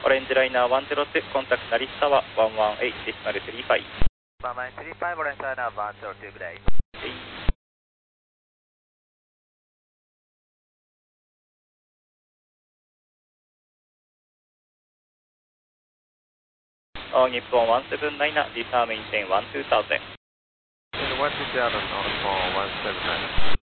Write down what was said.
Orange Liner 102, contact Alice Tower 118.35. 118.35, Orange Liner 102, good day. Nippon 179, Lisa maintain 12000. 120,000 on 179.